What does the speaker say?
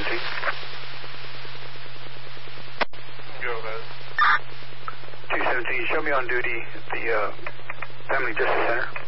217. Go ahead. 217, show me on duty at the Family Justice Center.